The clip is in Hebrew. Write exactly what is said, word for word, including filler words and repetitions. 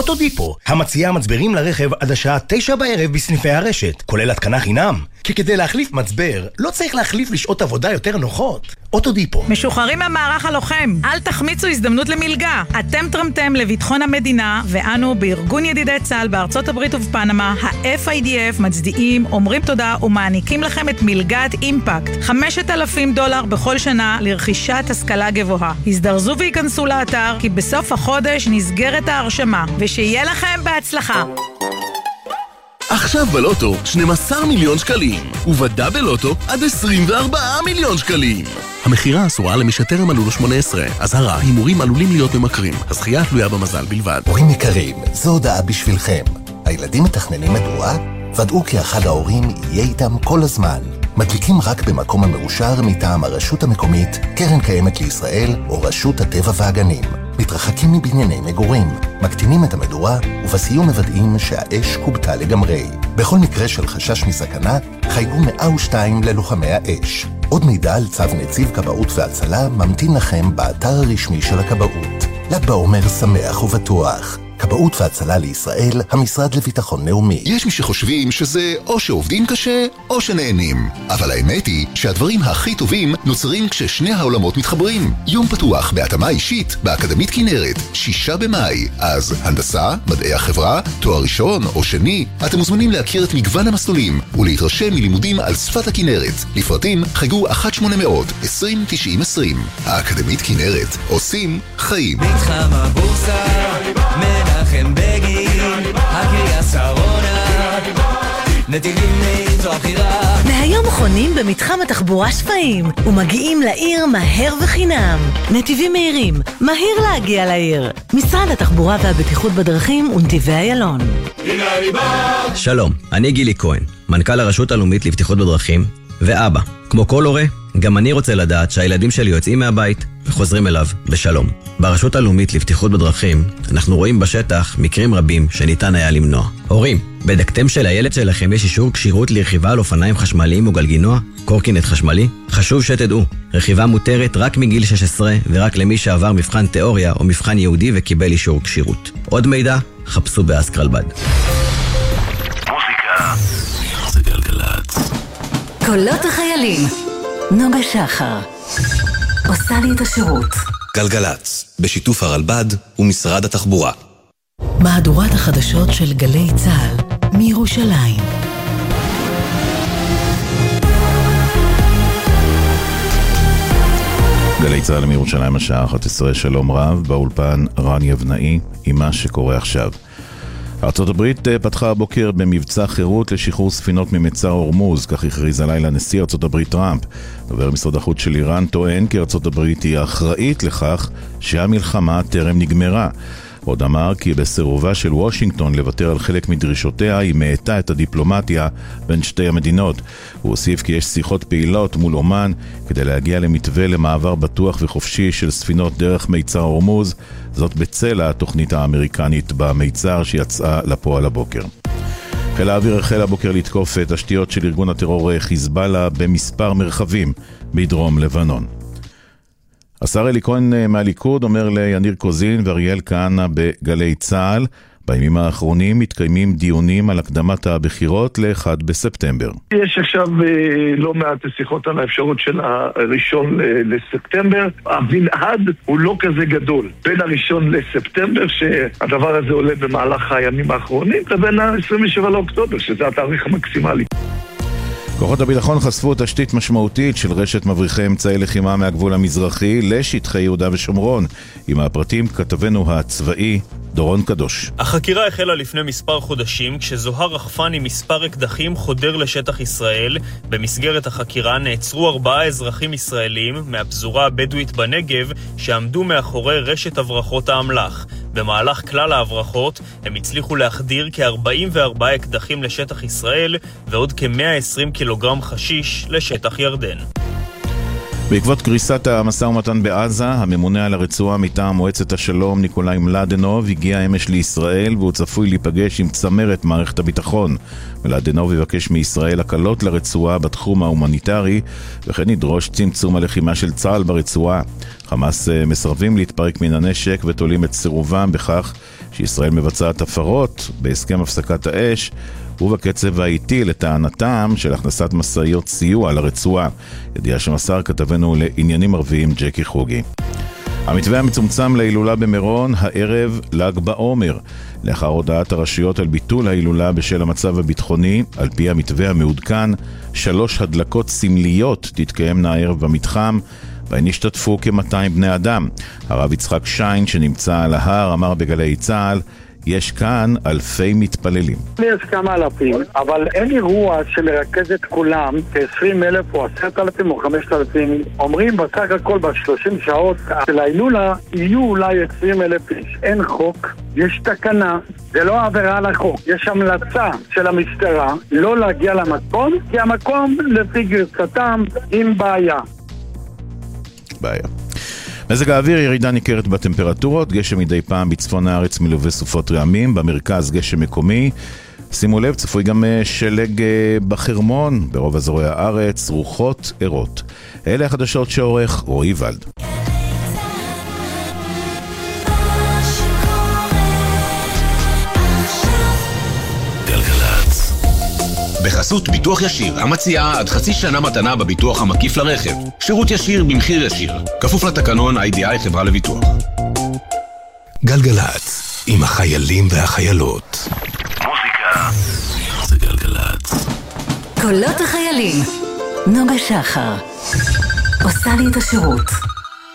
אוטודיפו, המציעה מצברים לרכב עד השעה תשע בערב בסניפי הרשת, כולל התקנה חינם. כי כדי להחליף מצבר, לא צריך להחליף לשעות עבודה יותר נוחות. אוטודיפו. משוחררים מהמערך הלוחם, אל תחמיצו הזדמנות למלגה. אתם תרמתם לביטחון המדינה, ואנו בארגון ידידי צה"ל בארצות הברית ובפנמה, ה-אף איי די אף, מצדיעים, אומרים תודה ומעניקים לכם את מלגת אימפקט. חמשת אלפים דולר בכל שנה לרכישת השכלה גבוהה. הזדרזו ויכנסו לאתר, כי בסוף החודש נסגרת ההרשמה, ושיהיה לכם בהצלחה. עכשיו בלוטו שנים עשר מיליון שקלים, ובדאבל לוטו עד עשרים וארבעה מיליון שקלים. המחירה אסורה למי שטרם מלאו לו שמונה עשרה. אזהרה, הימורים עלולים להיות ממכרים. הזכייה תלויה במזל בלבד. הורים יקרים, זו הודעה בשבילכם. הילדים מתכננים מדוע? ודאו כי אחד ההורים יהיה איתם כל הזמן. מדליקים רק במקום המאושר מטעם הרשות המקומית, קרן קיימת לישראל או רשות הטבע והגנים. מתרחקים מבנייני מגורים, מקטינים את המדורה ובסיום מוודאים שהאש קובטה לגמרי. בכל מקרה של חשש מסכנה, חייגו מאה ושתיים ללוחמי האש. עוד מידע על צו נציב כבאות והצלה ממתין לכם באתר הרשמי של הכבאות. ל"ג בעומר שמח ובטוח. כבאות והצלה לישראל, המשרד לביטחון לאומי. יש מי שחושבים שזה או שעובדים קשה או שנהנים. אבל האמת היא שהדברים הכי טובים נוצרים כששני העולמות מתחברים. יום פתוח בהתאמה אישית באקדמית כנרת, שישה במאי. אז הנדסה, מדעי החברה, תואר ראשון או שני, אתם מוזמנים להכיר את מגוון המסלולים ולהתרשם מלימודים על שפת הכנרת. לפרטים חייגו אחת שמונה מאות עשרים תשעים עשרים. האקדמית כנרת, עושים חיים. מתחם הבורסה מנחם בגין, הקריאה שרונה, נתיבים מאיזו הבחירה. מהיום חונים במתחם התחבורה שפיים ומגיעים לעיר מהר וחינם. נתיבים מהירים, מהיר להגיע לעיר. משרד התחבורה והבטיחות בדרכים ונתיבי איילון. שלום, אני גילי כהן, מנכ"ל הרשות הלאומית לבטיחות בדרכים ואבא. כמו כל הורה, גם אני רוצה לדעת שהילדים שלי יוצאים מהבית וחוזרים אליו בשלום. ברשות הלאומית לבטיחות בדרכים אנחנו רואים בשטח מקרים רבים שניתן היה למנוע. הורים, בדקתם שלילד שלכם יש אישור כשירות לרכיבה על אופניים חשמליים או גלגינוע, קורקינט חשמלי? חשוב שתדעו, רכיבה מותרת רק מגיל שש עשרה ורק למי שעבר מבחן תיאוריה או מבחן יהודי וקיבל אישור כשירות. עוד מידע, חפשו באסקרלבד. מוזיקה זה גלגלת. קולות החיילים, נוגה שחר עושה לי את השירות. גלגלץ, בשיתוף הרלב"ד ומשרד התחבורה. מהדורת החדשות של גלי צה"ל מירושלים. גלי צה"ל מירושלים השעה אחת עשרה, שלום רב, באולפן רן יבנאי עם מה שקורה עכשיו. ארצות הברית פתחה הבוקר במבצע חירות לשחרור ספינות ממצר הורמוז, כך הכריז הלילה נשיא ארצות הברית טראמפ. דובר משרד החוץ של איראן טוען כי ארצות הברית היא אחראית לכך שהמלחמה טרם נגמרה. עוד אמר כי בסירובה של וושינגטון לוותר על חלק מדרישותיה היא מאטה את הדיפלומטיה בין שתי המדינות. הוא הוסיף כי יש שיחות פעילות מול אומן כדי להגיע למתווה למעבר בטוח וחופשי של ספינות דרך מיצר הורמוז, זאת בצל התוכנית האמריקנית במיצר שיצאה לפועל הבוקר. חיל האוויר החל הבוקר לתקוף תשתיות של ארגון הטרור חיזבאללה במספר מרחבים בדרום לבנון. השר אלי כהן מהליכוד אומר ליניר קוזין ואריאל כהנא בגלי צה"ל, בימים האחרונים מתקיימים דיונים על הקדמת הבחירות ל-אחד בספטמבר. יש עכשיו לא מעט שיחות על האפשרות של הראשון לספטמבר. המנעד הוא לא כזה גדול בין הראשון לספטמבר, שהדבר הזה עולה במהלך הימים האחרונים, לבין ה-עשרים ושבעה לאוקטובר, שזה התאריך המקסימלי. כוחות הביטחון חשפו תשתית משמעותית של רשת מבריחי אמצעי לחימה מהגבול המזרחי לשטחי יהודה ושומרון. עם הפרטים כתבנו הצבאי דורון קדוש. החקירה החלה לפני מספר חודשים כשזוהר רחפן עם מספר אקדחים חודר לשטח ישראל. במסגרת החקירה נעצרו ארבעה אזרחים ישראלים מהפזורה הבדואית בנגב שעמדו מאחורי רשת הברחות האמל"ח. במהלך כלל ההברחות הם הצליחו להחדיר כ-ארבעים וארבעה אקדחים לשטח ישראל ועוד כ-מאה ועשרים קילוגרם חשיש לשטח ירדן. בעקבות קריסת המשא ומתן בעזה, הממונה על הרצועה מטעם מועצת השלום ניקולאי מלדנוב הגיע אמש לישראל והוא צפוי להיפגש עם צמרת מערכת הביטחון. מלדנוב יבקש מישראל הקלות לרצועה בתחום ההומניטרי וכן ידרוש צמצום הלחימה של צה"ל ברצועה. חמאס מסרבים להתפרק מן הנשק ותולים את סירובם בכך שישראל מבצעת הפרות בהסכם הפסקת האש ובקצב האיטי לטענתם של הכנסת מסעיות סיוע לרצועה. ידיעה שמסר כתבנו לעניינים ערביים ג'קי חוגי. המתווה המצומצם להילולה במירון הערב ל"ג בעומר. לאחר הודעת הרשויות על ביטול ההילולה בשל המצב הביטחוני, על פי המתווה המעודכן, שלוש הדלקות סמליות תתקיימנה הערב במתחם, בהן השתתפו כ-מאתיים בני אדם. הרב יצחק שיין שנמצא על ההר אמר בגלי צה"ל, יש כאן אלפי מתפללים. יש כמה אלפים, אבל אין אירוע שמרכז את כולם כ-עשרים אלף או עשרת אלפים או חמשת אלפים. אומרים בסך הכל ב-שלושים שעות של ההילולה יהיו אולי עשרים אלף איש. אין חוק, יש תקנה, זה לא עבירה על החוק. יש המלצה של המשטרה לא להגיע למקום, כי המקום לפי גרסתם עם בעיה. בעיה. מזג האוויר, ירידה ניכרת בטמפרטורות, גשם מדי פעם בצפון הארץ מלווה סופות רעמים, במרכז גשם מקומי. שימו לב, צפוי גם שלג בחרמון, ברוב אזורי הארץ, רוחות ערות. אלה החדשות שעורך רועי ולד. בחסות ביטוח ישיר, המציעה עד חצי שנה מתנה בביטוח המקיף לרכב. שירות ישיר במחיר ישיר. כפוף לתקנון איי די איי חברה לביטוח. גלגלץ, עם החיילים והחיילות. מוזיקה זה גלגלץ. קולות החיילים. נוגה שחר עושה לי את השירות.